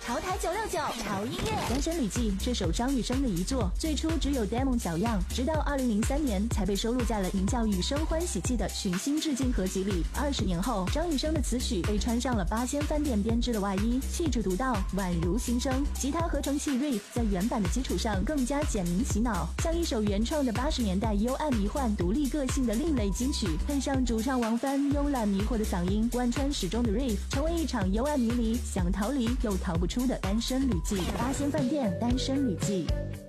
潮台969潮音乐，《单身旅记》这首张雨生的遗作，最初只有 demo 小样，直到2003年才被收录在了名叫《雨生欢喜记》的群星致敬合集里。20年后，张雨生的词曲被穿上了八仙饭店编织的外衣，气质独到，宛如新生。吉他合成器 riff 在原版的基础上更加简明洗脑，像一首原创的80年代幽暗迷幻、独立个性的另类金曲，配上主唱王帆慵懒迷惑的嗓音，贯穿始终的 riff， 成为一场幽暗迷离，想逃离又逃不出的单身旅记。八仙饭店单身旅记。